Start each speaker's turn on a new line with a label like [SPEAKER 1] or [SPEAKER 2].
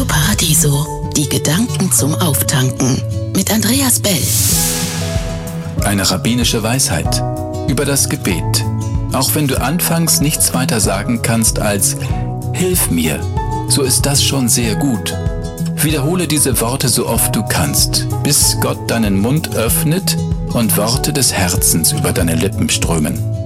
[SPEAKER 1] Paradiso, die Gedanken zum Auftanken mit Andreas Bell.
[SPEAKER 2] Eine rabbinische Weisheit über das Gebet. Auch wenn du anfangs nichts weiter sagen kannst als »Hilf mir«, so ist das schon sehr gut. Wiederhole diese Worte so oft du kannst, bis Gott deinen Mund öffnet und Worte des Herzens über deine Lippen strömen.